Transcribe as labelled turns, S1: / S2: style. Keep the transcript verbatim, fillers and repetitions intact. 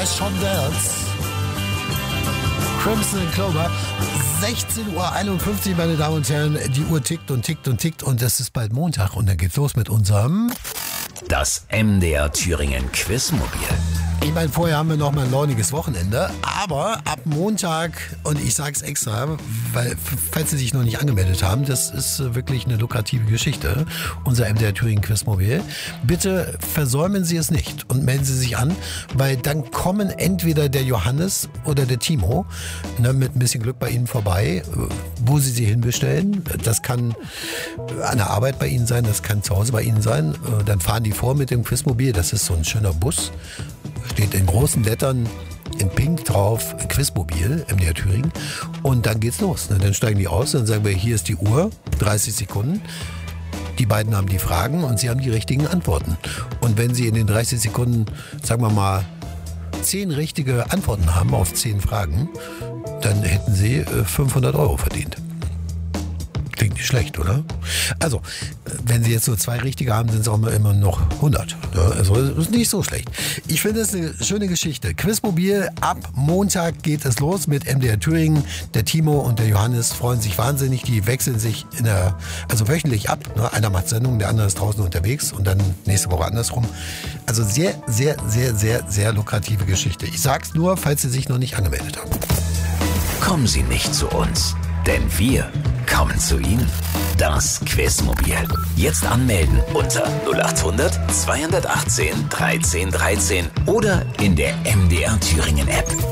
S1: Fresh Shondells. Crimson and Clover. sechzehn Uhr einundfünfzig, meine Damen und Herren. Die Uhr tickt und tickt und tickt und es ist bald Montag und dann geht's los mit unserem...
S2: Das M D R Thüringen Quizmobil.
S1: Ich meine, vorher haben wir noch mal ein launiges Wochenende, aber ab Montag, und ich sag's extra, weil, falls Sie sich noch nicht angemeldet haben, das ist wirklich eine lukrative Geschichte, unser M D R Thüringen Quizmobil. Bitte versäumen Sie es nicht und melden Sie sich an, weil dann kommen entweder der Johannes oder der Timo, ne, mit ein bisschen Glück bei Ihnen vorbei, wo Sie sie hinbestellen. Das kann an der Arbeit bei Ihnen sein, das kann zu Hause bei Ihnen sein. Dann fahren die vor mit dem Quizmobil, das ist so ein schöner Bus. Steht in großen Lettern in Pink drauf, Quizmobil, M D R Thüringen. Und dann geht's los. Dann steigen die aus, dann sagen wir, hier ist die Uhr, dreißig Sekunden. Die beiden haben die Fragen und sie haben die richtigen Antworten. Und wenn sie in den dreißig Sekunden, sagen wir mal, zehn richtige Antworten haben auf zehn Fragen, dann hätten sie fünfhundert Euro verdient. Klingt nicht schlecht, oder? Also, wenn Sie jetzt nur zwei richtige haben, sind es auch immer noch hundert. Also, das ist nicht so schlecht. Ich finde es eine schöne Geschichte. Quizmobil, ab Montag geht es los mit M D R Thüringen. Der Timo und der Johannes freuen sich wahnsinnig. Die wechseln sich in der, also wöchentlich ab. Einer macht Sendung, der andere ist draußen unterwegs und dann nächste Woche andersrum. Also sehr, sehr, sehr, sehr, sehr lukrative Geschichte. Ich sag's nur, falls Sie sich noch nicht angemeldet haben.
S2: Kommen Sie nicht zu uns, denn wir kommen zu Ihnen. Das Quizmobil. Jetzt anmelden unter null acht hundert zweihundertachtzehn dreizehn dreizehn oder in der M D R Thüringen App.